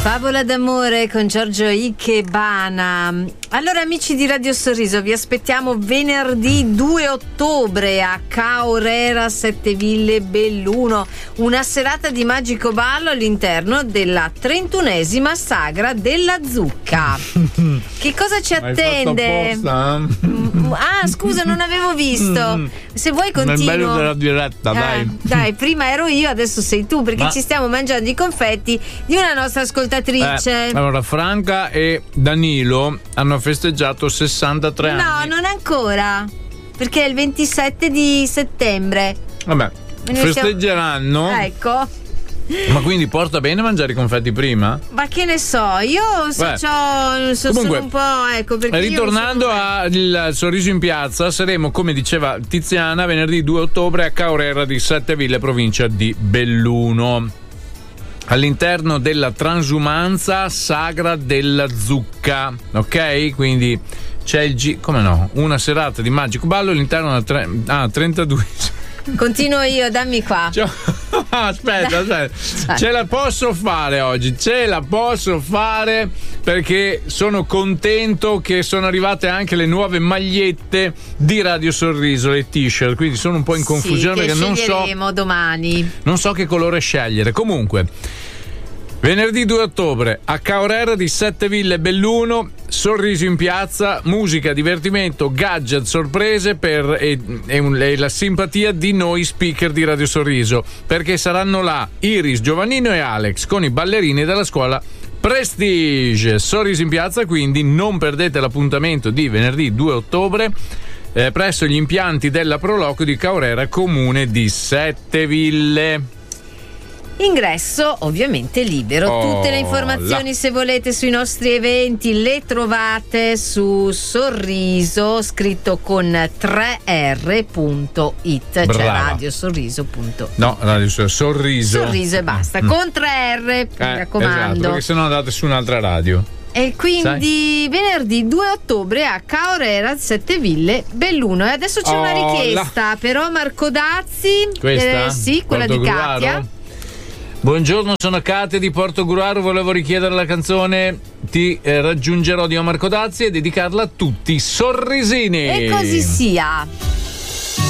Favola d'amore con Giorgio Ikebana. Allora, amici di Radio Sorriso, vi aspettiamo venerdì 2 ottobre a Caorera, Sette Ville, Belluno, una serata di magico ballo all'interno della 31esima sagra della zucca. Che cosa ci attende? Ah, scusa, non avevo visto. Se vuoi continuo. Nel bello della diretta, dai. Dai, prima ero io, adesso sei tu, perché ci stiamo mangiando i confetti di una nostra ascoltatrice. Allora, Franca e Danilo hanno festeggiato 63 anni. No, non ancora, perché è il 27 di settembre. Vabbè, festeggeranno. Ecco. Ma quindi porta bene mangiare i confetti prima? Ma che ne so, io comunque, sono un po', ecco, perché ritornando al Sorriso in Piazza, saremo, come diceva Tiziana, venerdì 2 ottobre a Caorera di Sette Ville, provincia di Belluno, all'interno della transumanza sagra della zucca, ok? Quindi c'è una serata di magico ballo all'interno della 32. Continuo io, dammi qua. Aspetta. Ce la posso fare oggi, perché sono contento che sono arrivate anche le nuove magliette di Radio Sorriso, le t-shirt, quindi sono un po' in confusione perché non so domani. Non so che colore scegliere. Comunque, venerdì 2 ottobre a Caorera di Sette Ville, Belluno, Sorriso in Piazza, musica, divertimento, gadget, sorprese e la simpatia di noi speaker di Radio Sorriso, perché saranno là Iris, Giovannino e Alex con i ballerini della scuola Prestige. Sorriso in Piazza, quindi non perdete l'appuntamento di venerdì 2 ottobre presso gli impianti della Proloco di Caorera, comune di Sette Ville. Ingresso ovviamente libero. Tutte le informazioni, se volete, sui nostri eventi le trovate su Sorriso, scritto con 3r.it, cioè radiosorriso.it. No, Sorriso e basta, con 3r, mi raccomando. Esatto, perché sennò andate su un'altra radio. E quindi venerdì 2 ottobre a Caorera, Sette Ville, Belluno. E adesso c'è una richiesta, però Marco Dazzi. Questa? Sì, quella di Katia. Buongiorno, sono Katia di Portogruaro, volevo richiedere la canzone Ti raggiungerò di Marco Dazzi e dedicarla a tutti i sorrisini. E così sia.